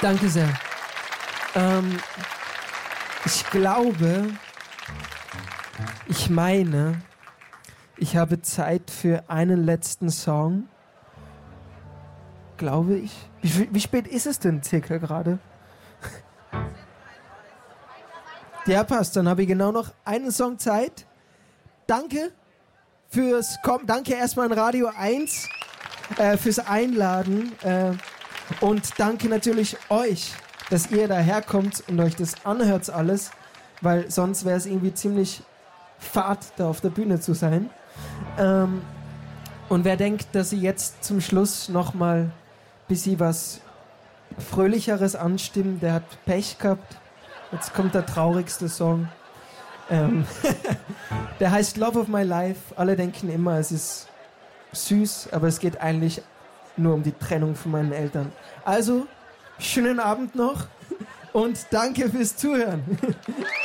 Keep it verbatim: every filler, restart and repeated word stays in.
Danke sehr. Ähm, ich glaube, ich meine, ich habe Zeit für einen letzten Song. Glaube ich. Wie, wie spät ist es denn circa gerade? Ja, passt. Dann habe ich genau noch einen Song Zeit. Danke fürs Kommen. Danke erstmal an Radio eins äh, fürs Einladen. Äh, und danke natürlich euch, dass ihr daherkommt und euch das anhört alles, weil sonst wäre es irgendwie ziemlich fad, da auf der Bühne zu sein. Ähm, und wer denkt, dass sie jetzt zum Schluss nochmal ein bisschen was Fröhlicheres anstimmen, der hat Pech gehabt. Jetzt kommt der traurigste Song. Ähm, der heißt Love of My Life. Alle denken immer, es ist süß, aber es geht eigentlich nur um die Trennung von meinen Eltern. Also, schönen Abend noch und danke fürs Zuhören.